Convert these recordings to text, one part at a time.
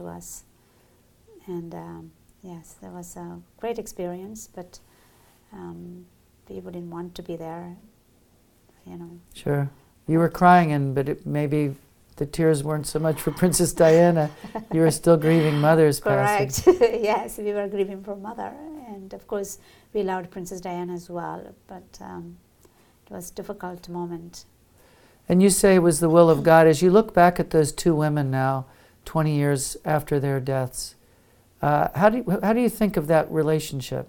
to us. And yes, that was a great experience, but people didn't want to be there, you know. Sure. You were crying, but maybe the tears weren't so much for Princess Diana. You were still grieving Mother's Correct. passing. Yes, we were grieving for Mother. And of course, we loved Princess Diana as well, but it was a difficult moment. And you say it was the will of God. As you look back at those two women now, 20 years after their deaths, how do you think of that relationship?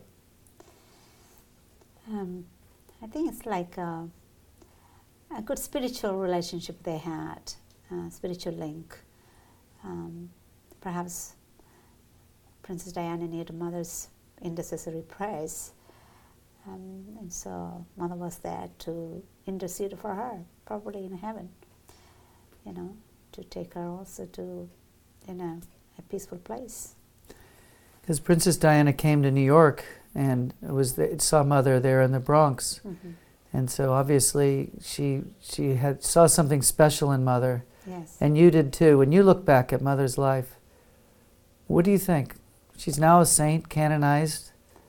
I think it's like a good spiritual relationship they had, spiritual link. Perhaps Princess Diana needed Mother's intercessory prayers, and so Mother was there to intercede for her, probably in heaven, you know, to take her also to, you know, a peaceful place. Because Princess Diana came to New York and saw Mother there in the Bronx. Mm-hmm. And so obviously she saw something special in Mother. Yes. And you did too. When you look back at Mother's life, what do you think? She's now a saint, canonized.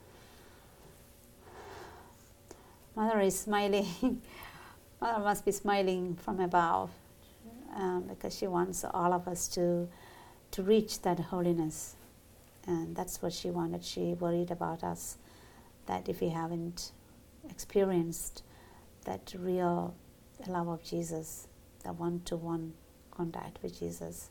Mother is smiling. Mother must be smiling from above, because she wants all of us to reach that holiness. And that's what she wanted. She worried about us, that if we haven't experienced that real love of Jesus, the one-to-one contact with Jesus,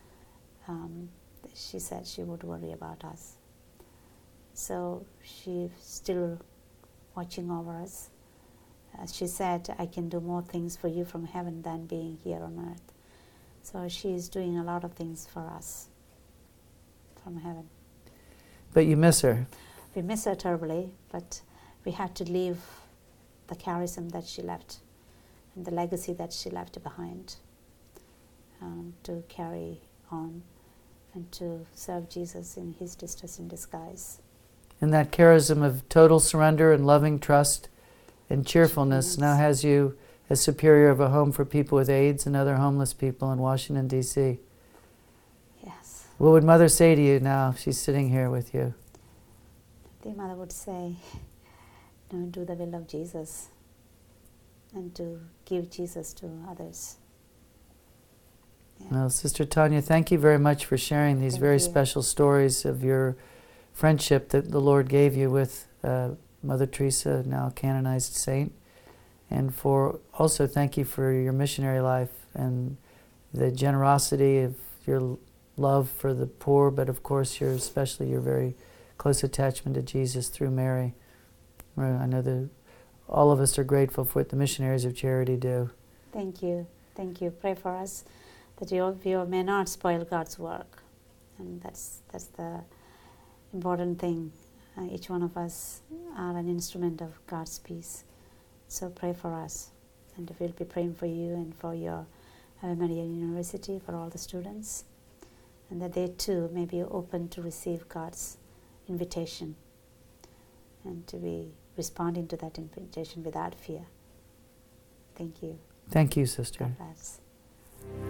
she said she would worry about us. So she's still watching over us. As she said, I can do more things for you from heaven than being here on earth. So she is doing a lot of things for us from heaven. But you miss her. We miss her terribly, but we had to leave the charism that she left and the legacy that she left behind, to carry on and to serve Jesus in his distress in disguise. And that charism of total surrender and loving trust and cheerfulness now has you as superior of a home for people with AIDS and other homeless people in Washington, D.C. Yes. What would Mother say to you now if she's sitting here with you? I think Mother would say, do the will of Jesus and to give Jesus to others. Yeah. Well, Sister Tanya, thank you very much for sharing these very special stories of your friendship that the Lord gave you with Mother Teresa, now canonized saint. And also thank you for your missionary life and the generosity of your love for the poor, but of course especially your very close attachment to Jesus through Mary. I know that all of us are grateful for what the missionaries of charity do. Thank you. Thank you. Pray for us that we may not spoil God's work. And that's the important thing. Each one of us are an instrument of God's peace. So pray for us. And we'll be praying for you and for your Ave Maria University, for all the students. And that they too may be open to receive God's invitation and to be responding to that invitation without fear. Thank you. Thank you, Sister. God bless.